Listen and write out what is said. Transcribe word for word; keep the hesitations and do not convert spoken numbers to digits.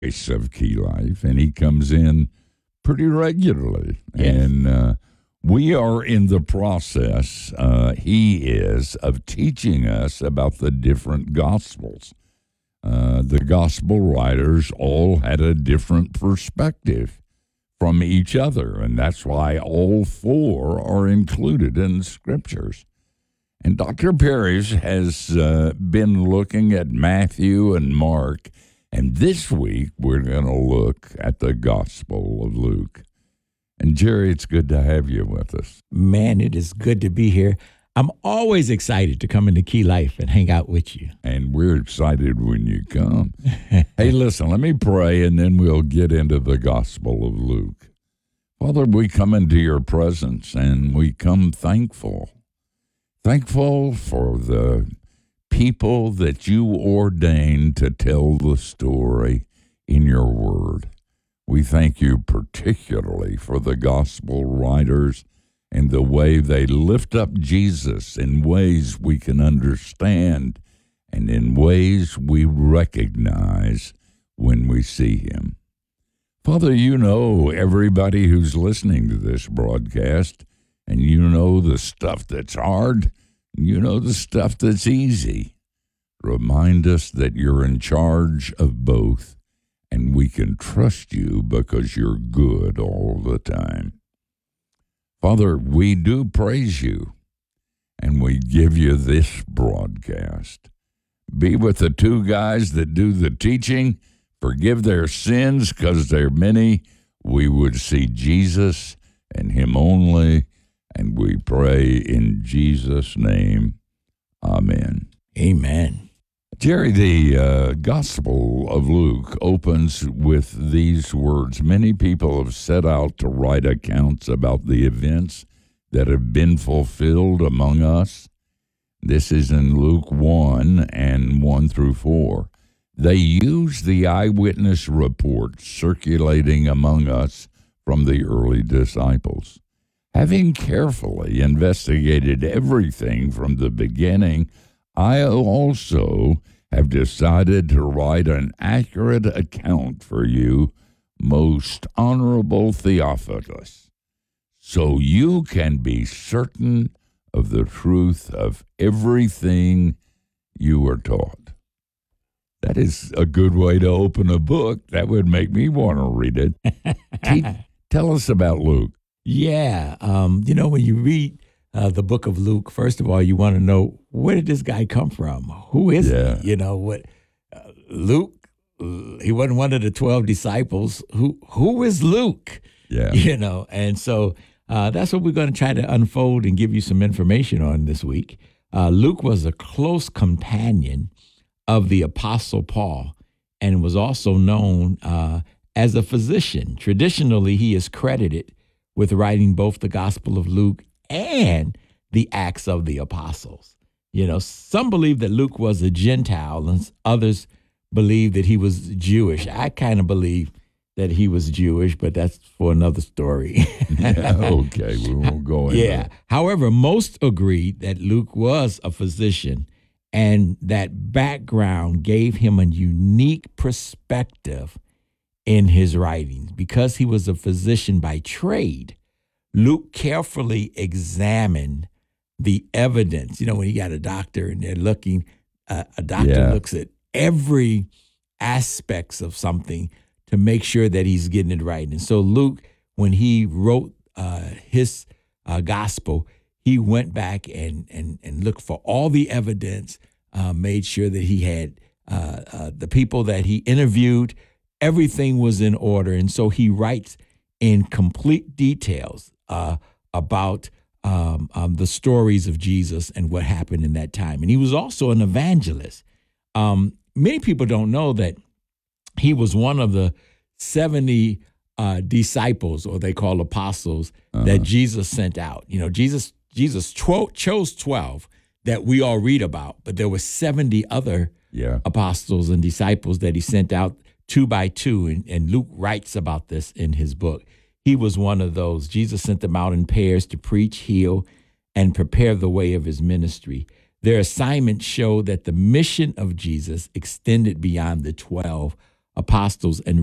voice of Key Life, and he comes in pretty regularly. Yes. And uh, we are in the process, uh, he is, of teaching us about the different Gospels. Uh, the Gospel writers all had a different perspective from each other, and that's why all four are included in the Scriptures. And Doctor Parrish has uh, been looking at Matthew and Mark, and this week we're going to look at the Gospel of Luke. And Jerry, it's good to have you with us. Man, it is good to be here. I'm always excited to come into Key Life and hang out with you. And we're excited when you come. Hey, listen, let me pray, and then we'll get into the Gospel of Luke. Father, we come into your presence, and we come thankful. Thankful for the people that you ordained to tell the story in your word. We thank you particularly for the gospel writers and the way they lift up Jesus in ways we can understand and in ways we recognize when we see him. Father, you know everybody who's listening to this broadcast, and you know the stuff that's hard, you know the stuff that's easy. Remind us that you're in charge of both, and we can trust you because you're good all the time. Father, we do praise you, and we give you this broadcast. Be with the two guys that do the teaching. Forgive their sins, because they're many. We would see Jesus and him only, and we pray in Jesus' name. Amen. Amen. Jerry, the uh, Gospel of Luke opens with these words. Many people have set out to write accounts about the events that have been fulfilled among us. This is in Luke one and one through four. They use the eyewitness reports circulating among us from the early disciples. Having carefully investigated everything from the beginning, I also have decided to write an accurate account for you, most honorable Theophilus, so you can be certain of the truth of everything you were taught. That is a good way to open a book. That would make me want to read it. Te- tell us about Luke. Yeah. Um, you know, when you read uh, the book of Luke, first of all, you want to know, where did this guy come from? Who is Yeah. he? You know, what uh, Luke, he wasn't one of the twelve disciples. Who Who is Luke? Yeah. You know, and so uh, that's what we're going to try to unfold and give you some information on this week. Uh, Luke was a close companion of the Apostle Paul and was also known uh, as a physician. Traditionally, he is credited with writing both the Gospel of Luke and the Acts of the Apostles. You know, some believe that Luke was a Gentile and others believe that he was Jewish. I kind of believe that he was Jewish, but that's for another story. Yeah, okay, we won't go into Yeah. it. However, most agreed that Luke was a physician, and that background gave him a unique perspective in his writings. Because he was a physician by trade, Luke carefully examined the evidence. You know, when you got a doctor and they're looking, uh, a doctor Yeah. looks at every aspects of something to make sure that he's getting it right. And so Luke, when he wrote uh, his uh, gospel, he went back and and and looked for all the evidence, uh, made sure that he had uh, uh, the people that he interviewed, everything was in order. And so he writes in complete details uh, about um, um, the stories of Jesus and what happened in that time. And he was also an evangelist. Um, many people don't know that he was one of the seventy uh, disciples, or they call apostles, Uh-huh. that Jesus sent out. You know, Jesus Jesus tw- chose twelve that we all read about, but there were seventy other Yeah. apostles and disciples that he sent out two by two, and, and Luke writes about this in his book. He was one of those. Jesus sent them out in pairs to preach, heal, and prepare the way of his ministry. Their assignment showed that the mission of Jesus extended beyond the twelve apostles and